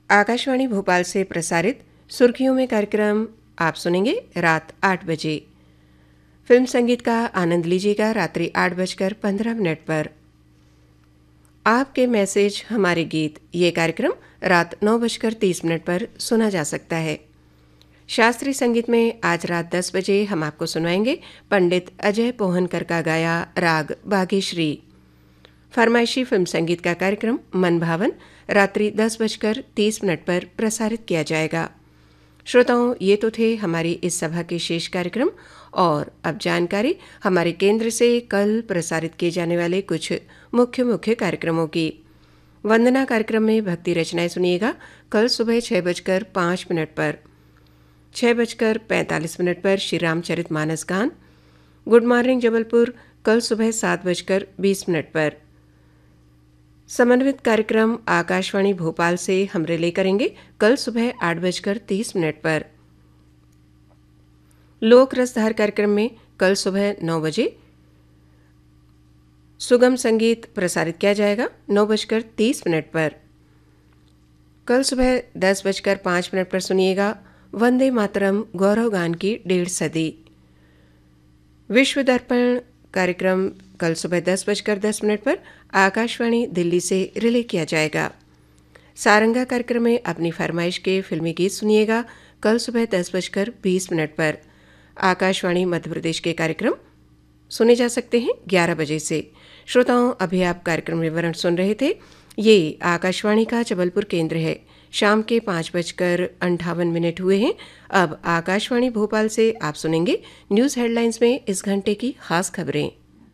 आकाशवाणी भोपाल से प्रसारित सुर्खियों में कार्यक्रम आप सुनेंगे रात 8 बजे। फिल्म संगीत का आनंद लीजिएगा रात्रि 8:15 पर। आपके मैसेज हमारे गीत ये कार्यक्रम रात 9:30 पर सुना जा सकता है। शास्त्रीय संगीत में आज रात 10 बजे हम आपको सुनाएंगे पंडित अजय पोहनकर का गाया राग बागेश्री। फरमाइशी फिल्म संगीत का कार्यक्रम मन भावन रात्रि 10:30 पर प्रसारित किया जाएगा। श्रोताओं, ये तो थे हमारी इस सभा के शेष कार्यक्रम, और अब जानकारी हमारे केंद्र से कल प्रसारित किए जाने वाले कुछ मुख्य कार्यक्रमों की। वंदना कार्यक्रम में भक्ति रचनाएं सुनिएगा कल सुबह 6:05 पर। 6:45 पर श्री रामचरित मानस गान। गुड मॉर्निंग जबलपुर कल सुबह 7:20 पर। समन्वित कार्यक्रम आकाशवाणी भोपाल से हम रिले करेंगे कल सुबह 8:30 पर। लोक रसधार कार्यक्रम में कल सुबह 9 बजे सुगम संगीत प्रसारित किया जाएगा 9:30 पर। कल सुबह 10:05 पर सुनिएगा वंदे मातरम गौरव गान की 1.5 सदी। विश्व दर्पण कार्यक्रम कल सुबह 10:10 पर आकाशवाणी दिल्ली से रिले किया जाएगा। सारंगा कार्यक्रम में अपनी फरमाइश के फिल्मी गीत सुनिएगा कल सुबह 10:20 पर। आकाशवाणी मध्य प्रदेश के कार्यक्रम सुने जा सकते हैं 11 बजे से। श्रोताओं, अभी आप कार्यक्रम विवरण सुन रहे थे। ये आकाशवाणी का जबलपुर केंद्र है। शाम के 5:58 हुए हैं। अब आकाशवाणी भोपाल से आप सुनेंगे न्यूज़ हेडलाइंस में इस घंटे की खास खबरें।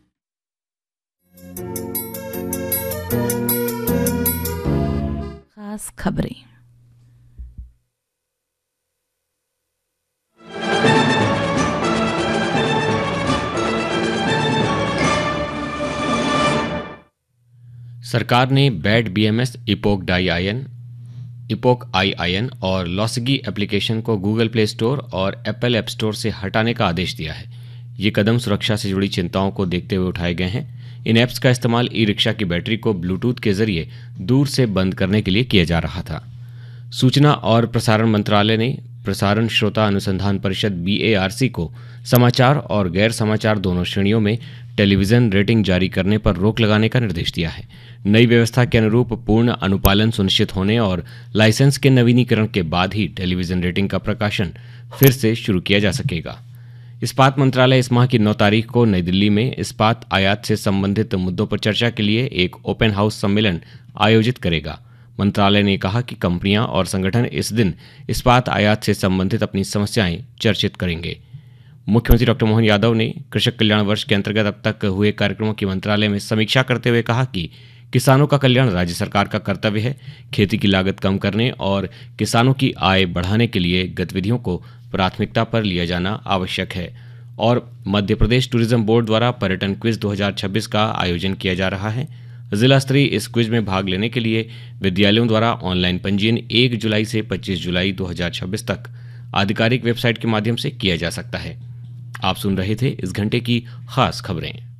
खास खबरें। सरकार ने बैड बीएमएस, इपोक IIN और लॉसिगी एप्लीकेशन को गूगल प्ले स्टोर और एप्पल ऐप स्टोर से हटाने का आदेश दिया है। ये कदम सुरक्षा से जुड़ी चिंताओं को देखते हुए उठाए गए हैं। इन ऐप्स का इस्तेमाल ई रिक्शा की बैटरी को ब्लूटूथ के जरिए दूर से बंद करने के लिए किया जा रहा था। सूचना और प्रसारण मंत्रालय ने प्रसारण श्रोता अनुसंधान परिषद BARC को समाचार और गैर समाचार दोनों श्रेणियों में टेलीविजन रेटिंग जारी करने पर रोक लगाने का निर्देश दिया है। नई व्यवस्था के अनुरूप पूर्ण अनुपालन सुनिश्चित होने और लाइसेंस के नवीनीकरण के बाद ही टेलीविजन रेटिंग का प्रकाशन फिर से शुरू किया जा सकेगा। इस्पात मंत्रालय इस माह की 9 तारीख को नई दिल्ली में इस्पात आयात से संबंधित मुद्दों पर चर्चा के लिए एक ओपन हाउस सम्मेलन आयोजित करेगा। मंत्रालय ने कहा कि कंपनियां और संगठन इस दिन इस्पात आयात से संबंधित अपनी समस्याएं चर्चित करेंगे। मुख्यमंत्री डॉक्टर मोहन यादव ने कृषक कल्याण वर्ष के अंतर्गत अब तक हुए कार्यक्रमों की मंत्रालय में समीक्षा करते हुए कहा कि किसानों का कल्याण राज्य सरकार का कर्तव्य है। खेती की लागत कम करने और किसानों की आय बढ़ाने के लिए गतिविधियों को प्राथमिकता पर लिया जाना आवश्यक है। और मध्य प्रदेश टूरिज्म बोर्ड द्वारा पर्यटन क्विज 2026 का आयोजन किया जा रहा है। जिला स्तरीय इस क्विज में भाग लेने के लिए विद्यालयों द्वारा ऑनलाइन पंजीयन 1 जुलाई से 25 जुलाई 2026 तक आधिकारिक वेबसाइट के माध्यम से किया जा सकता है। आप सुन रहे थे इस घंटे की खास खबरें।